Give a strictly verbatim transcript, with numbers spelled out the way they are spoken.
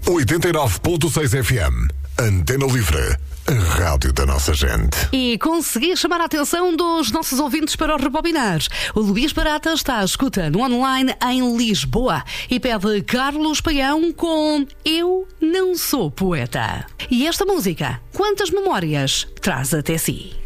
oitenta e nove ponto seis F M. Antena Livre. A rádio da nossa gente. E consegui chamar a atenção dos nossos ouvintes para o rebobinar. O Luís Barata está a escutar no online em Lisboa e pede Carlos Paião com Eu Não Sou Poeta. E esta música, quantas memórias traz até si?